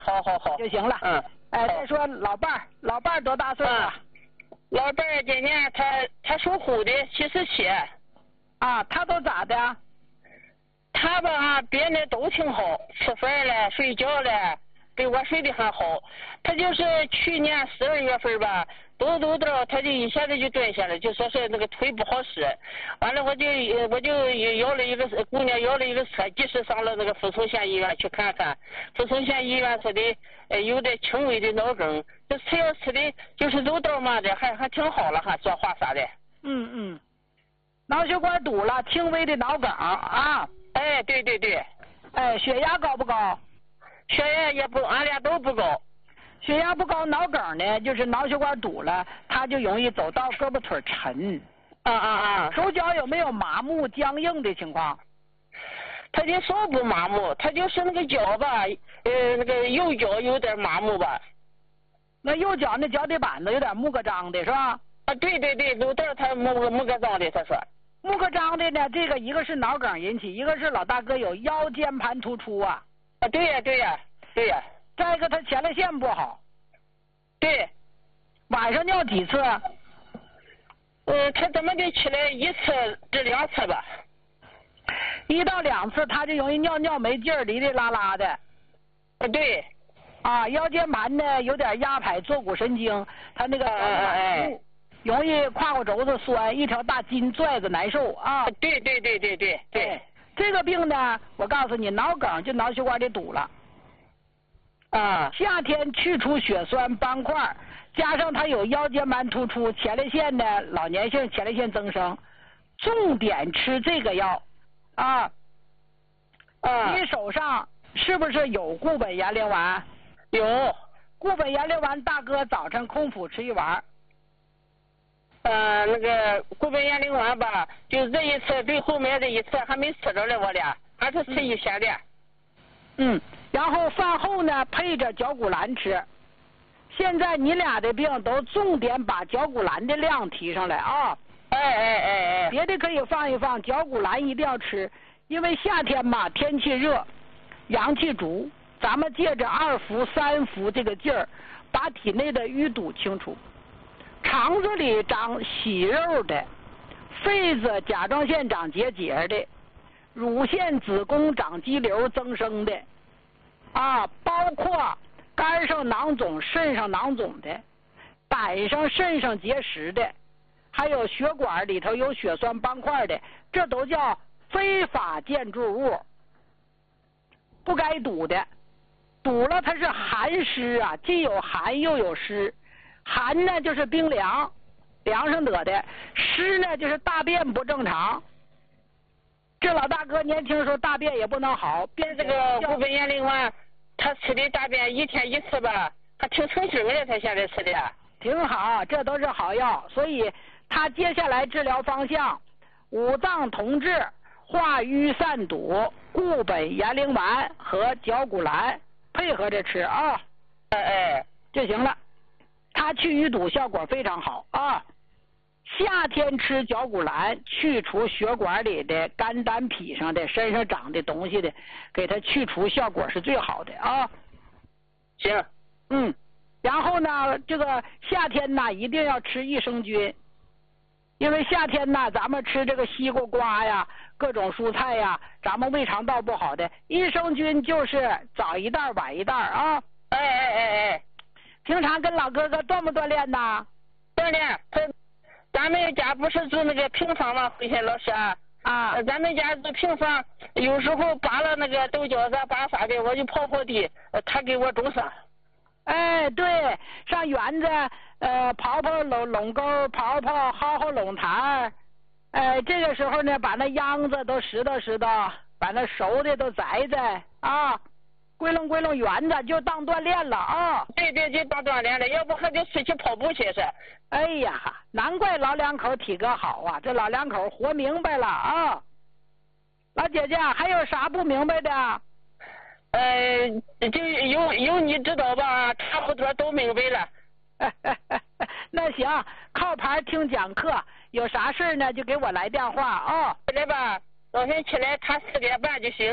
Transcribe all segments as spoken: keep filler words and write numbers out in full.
好好好就行了。 嗯， 哎，再说老伴儿，老伴儿多大岁了？ 老伴儿今年他他属虎的，七十七。 啊，他都咋的？ 他吧，别的都挺好，吃饭了，睡觉了，比我睡得还好。他就是去年十二月份吧，抖抖抖，他就一下子就蹲下了，就说是那个腿不好使。完了，我就我就要了一个姑娘要了一个车，及时上了那个富春县医院去看看。富春县医院说的，呃，有点轻微的脑梗，这吃药吃的就是走道嘛的，还还挺好了，还说话啥的。 嗯嗯，脑血管堵了，轻微的脑梗啊。 哎，对对对。 哎，血压高不高？ 血压也不，俺俩都不高。 血压不高，脑梗呢，就是脑血管堵了，他就容易走道胳膊腿沉。 啊啊啊！ 手脚有没有麻木僵硬的情况？ 他的手不麻木，他就是那个脚吧，呃，那个右脚有点麻木吧。 那右脚那脚底板子有点木疙张的是吧？ 啊，对对对，走道他木木疙张的，他说。 木疙张的呢，这个一个是脑梗引起，一个是老大哥有腰间盘突出啊。 啊，对呀对呀对呀。 再一个他前列腺不好。 对。 晚上尿几次？ 呃，他怎么的起来一次至两次吧。 一到两次他就容易尿尿没劲儿，哩哩啦啦的。 啊，对。 啊，腰间盘呢有点压迫坐骨神经，他那个哎哎。 容易胯骨轴子酸，一条大筋拽着难受啊！ 对对对对对对， 这个病呢，我告诉你，脑梗就脑血管里堵了。 啊， 夏天去除血栓斑块，加上他有腰间盘突出、前列腺的老年性前列腺增生，重点吃这个药啊。 啊， 你手上是不是有固本延龄丸？ 有。 固本延龄丸，大哥早晨空腹吃一丸。 呃，那个固本延龄丸吧，就这一次对后面这一次还没吃着嘞，我俩还是吃一天的。 嗯，然后饭后呢配着绞股蓝吃。现在你俩的病都重点把绞股蓝的量提上来啊！ 哎哎哎哎， 别的可以放一放，绞股蓝一定要吃，因为夏天嘛天气热，阳气足，咱们借着二伏三伏这个劲儿，把体内的淤堵清除。肠子里长息肉的，肺子甲状腺长结节的，乳腺子宫长肌瘤增生的，啊，包括肝上囊肿、肾上囊肿的，胆上、肾上结石的，还有血管里头有血栓斑块的，这都叫非法建筑物，不该堵的。堵了它是寒湿啊，既有寒又有湿。寒呢就是冰凉，凉上得的；湿呢就是大便不正常。这老大哥年轻时候大便也不能好， 变这个固本延龄丸，他吃的大便一天一次吧，还挺成型的。他现在吃的挺好，这都是好药。所以他接下来治疗方向：五脏同治、化瘀散堵、固本延龄丸和绞股蓝配合着吃啊。 哎哎， 就行了。它去淤堵效果非常好啊！夏天吃绞股蓝，去除血管里的肝胆脾上的身上长的东西的，给它去除效果是最好的啊。 行， 嗯，然后呢，这个夏天呢一定要吃益生菌，因为夏天呢咱们吃这个西瓜瓜呀，各种蔬菜呀，咱们胃肠道不好的，益生菌就是早一袋晚一袋啊。 哎哎哎哎。 平常跟老哥哥锻不锻炼呐？ 锻炼，他咱们家不是住那个平房吗？慧贤老师啊， 啊， 咱们家住平房，有时候拔了那个豆角子，拔啥的，我就刨刨地，他给我种上。 哎，对，上园子呃刨刨垄垄沟，刨刨薅薅垄坛，哎，这个时候呢，把那秧子都拾掇拾掇，把那熟的都摘摘啊。归拢归拢园子就当锻炼了啊！ 对对，就当锻炼了，要不还得出去跑步去是。 哎呀，难怪老两口体格好啊！这老两口活明白了啊！老姐姐还有啥不明白的？ 呃，就有有你知道吧？差不多都明白了。 那行，靠牌听讲课，有啥事呢就给我来电话啊！ 起来吧，早晨起来他四点半就行。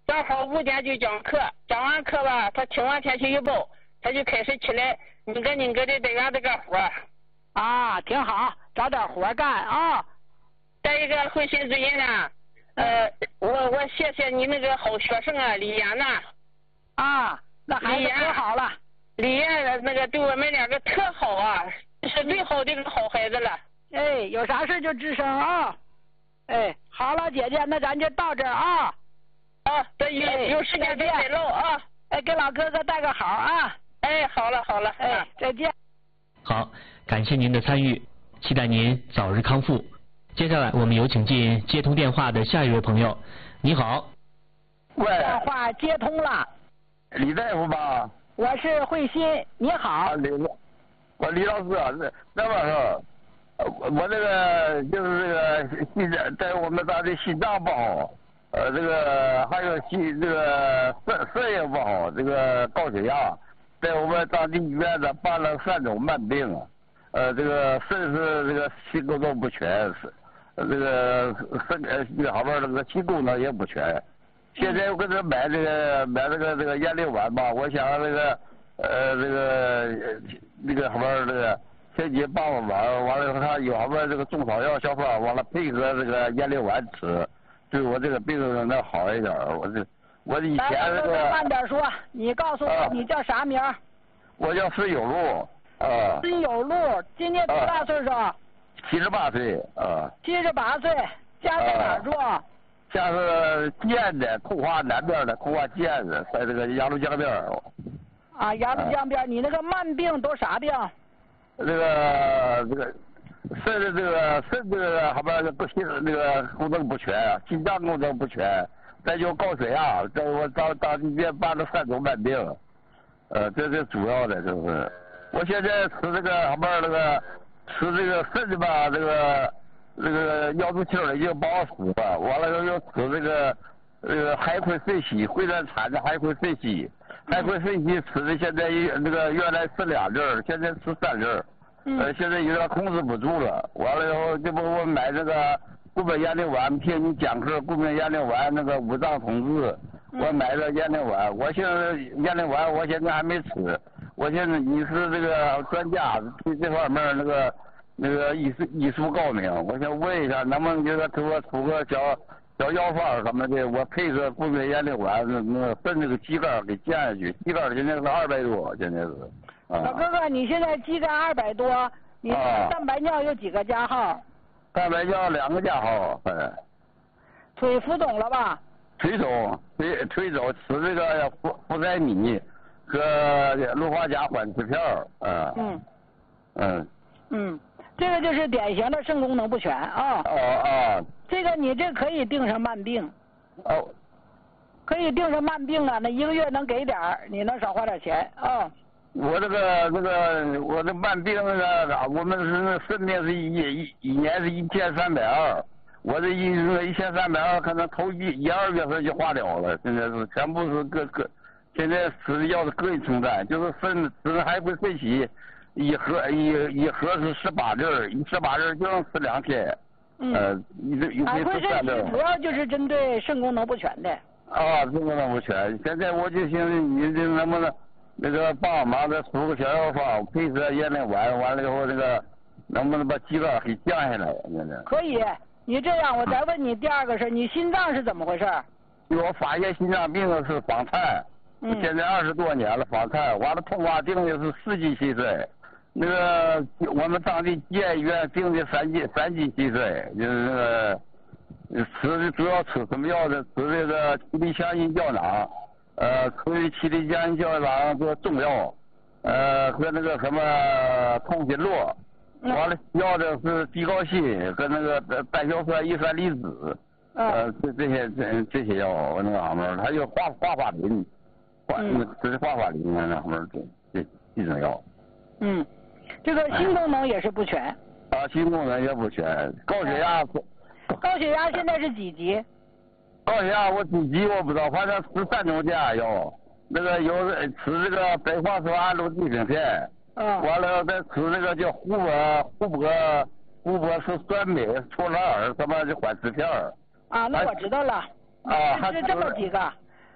正好五点就讲课，讲完课吧，他听完天气预报，他就开始起来拧个拧个的在院子干活。 啊，挺好，找点活干啊。 再一个，慧心主任呢，呃，我我谢谢你那个好学生啊，李岩呐。 啊，那孩子可好了。 李岩那个对我们两个特好啊，是最好的一个好孩子了。 哎，有啥事就吱声啊。哎，好了，姐姐，那咱就到这儿啊。 啊，这有、哎、有时间再来唠啊。 哎，给老哥哥带个好啊。 哎，好了好了， 哎，再见。 好，感谢您的参与，期待您早日康复。接下来我们有请进接通电话的下一位朋友。你好。 喂。 电话接通了。 李大夫吧？ 我是慧心，你好。 啊，李，我李老师啊，那那玩意儿，我这个就是这个心脏，在我们当地心脏不好，呃，这个还有心这个肾肾也不好，这个高血压，在我们当地医院呢办了三种慢病，呃，这个肾是这个心功能不全，是这个肾呃这个后边这个心功能也不全。现在我给他买这个买这个这个燕灵丸吧，我想这个呃这个那个后边这个先节帮我丸，完了以后他有后边这个中草药小方，完了配合这个燕灵丸吃，对我这个病能好一点。我这我以前这个慢点说，你告诉我、啊、你叫啥名？ 我叫孙有路啊。 孙有路，今年多大岁数？ 七十八岁啊。 七十八岁，家在哪儿住？啊家是建的，通化南边的，通化建的，在这个鸭绿江边。 啊，鸭绿江边，你那个慢病都啥病？ 这个这个肾的这个肾这个后边不心那个功能不全，心脏功能不全，再就高血压，这我到当医院办了三种慢病，呃，这是主要的，就是。我现在吃这个后边那个吃这个肾的吧，这个。这个腰子清已经帮我死了，完了又吃这个这个海葵肾息，会转产的海葵肾息，海葵肾息吃的现在那个原来吃两粒，现在吃三粒，呃，现在有点控制不住了。完了以后，这不我买这个固本燕灵丸，听你讲课，固本燕灵丸那个五脏统治，我买了燕灵丸，我现在燕灵丸我现在还没吃，我现在你是这个专家，对这方面那个。那个医术医术高明，我想问一下，能不能给我给我出个小小药方什么的，我配合固本燕灵丸，那那分这个鸡肝给降下去，鸡肝现在是二百多，现在是。 啊、老哥哥，你现在鸡肝二百多，你蛋白尿有几个加号？啊、 蛋白尿两个加号，嗯。 腿浮肿了吧？ 腿肿，腿腿肿，吃这个福福塞米和氯化钾缓释片，啊。嗯。嗯。 嗯。这个就是典型的肾功能不全啊！ 哦哦， 这个你这可以定上慢病。 哦， 可以定上慢病啊，那一个月能给点儿，你能少花点钱啊。 我这个这个我这慢病那个，我们是肾病是一一一年是一千三百二，我这一一千三百二可能头一一二月份就花了了，现在是全部是各各，现在吃的药是个人承担，就是肾吃还会肾息。一盒一一盒是十八粒儿，一十八粒儿就能吃两天。嗯。呃，一一海葵肾息主要就是针对肾功能不全的。 啊，肾功能不全。现在我就寻思你这能不能那个帮忙再出个小药方，配合燕灵丸，完了以后那个能不能把鸡肝给降下来？现在。 可以，你这样我再问你第二个事，你心脏是怎么回事？ 我发现心脏病是房颤，嗯、现在二十多年了房颤，完了通化定的是四级心衰。那个我们当地建医院定的三级三级心衰，就是那个吃的主要吃什么药呢？吃这个七力香银胶囊，呃，吃七力香银胶囊做中药，呃，和那个什么通心络，完了要的是地高辛和那个单硝酸乙酸离子，呃，这这些这这些药我那个上面还有华华法林，华这是华法林那上面这这这种药。 嗯。这个心功能也是不全。 啊，心功能也不全，高血压。 高血压现在是几级？ 高血压我几级我不知道，反正吃三种降压药，那个有吃这个白桦酸氨氯地平片，嗯，完了再吃那个叫湖泊湖泊湖泊是酸镁唑拉尔什么的缓释片。 啊，那我知道了。啊，是这么几个。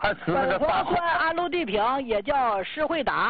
还吃那个苯大磺酸氨氯地平也叫施惠达。